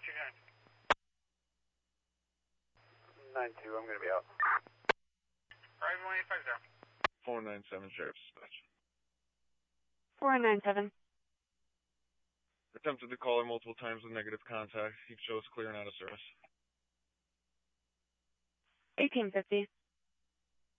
9-2, I'm going to be out. Arrival 1850. 497 Sheriff Dispatch. 497. Attempted to call her multiple times with negative contact. He shows clear and out of service. 1850.